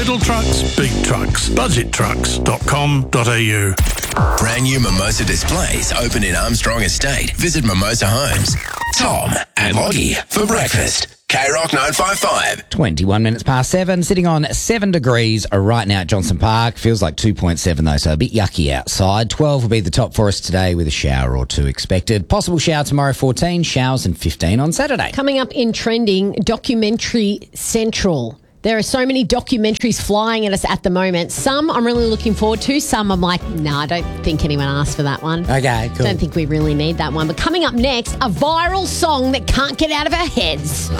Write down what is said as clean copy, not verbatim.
Little trucks, big trucks. Budgettrucks.com.au. Brand new Mimosa displays open in Armstrong Estate. Visit Mimosa Homes. Tom and Loggy for breakfast. K-Rock 955. 21 minutes past 7, sitting on 7 degrees right now at Johnson Park. Feels like 2.7 though, so a bit yucky outside. 12 will be the top for us today with a shower or two expected. Possible shower tomorrow, 14, showers and 15 on Saturday. Coming up in trending, Documentary Central. There are so many documentaries flying at us at the moment. Some I'm really looking forward to. Some I'm like, no, I don't think anyone asked for that one. Okay, cool. Don't think we really need that one. But coming up next, a viral song that can't get out of our heads.